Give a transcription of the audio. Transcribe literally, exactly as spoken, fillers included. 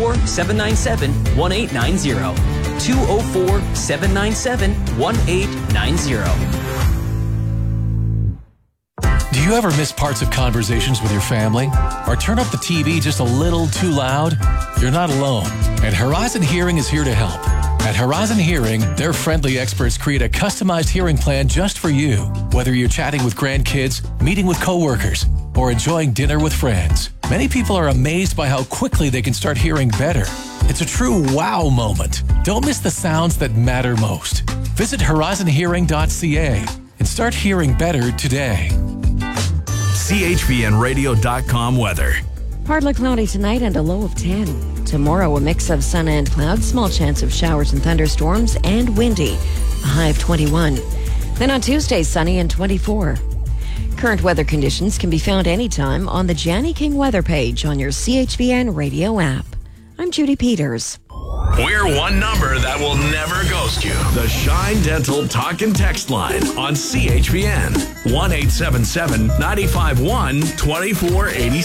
four, seven nine seven, one eight nine zero. two oh four, seven nine seven, one eight nine zero. Do you ever miss parts of conversations with your family? Or turn up the T V just a little too loud? You're not alone, and Horizon Hearing is here to help. At Horizon Hearing, their friendly experts create a customized hearing plan just for you, whether you're chatting with grandkids, meeting with coworkers, or enjoying dinner with friends. Many people are amazed by how quickly they can start hearing better. It's a true wow moment. Don't miss the sounds that matter most. Visit horizon hearing dot c a and start hearing better today. C H V N radio dot com weather. Partly cloudy tonight and a low of ten. Tomorrow, a mix of sun and clouds, small chance of showers and thunderstorms, and windy, a high of twenty-one. Then on Tuesday, sunny and twenty-four. Current weather conditions can be found anytime on the Janny King weather page on your C H V N radio app. I'm Judy Peters. We're one number that will never ghost you. The Shine Dental Talk and Text line on C H V N. one eight seven seven, nine five one, two four eight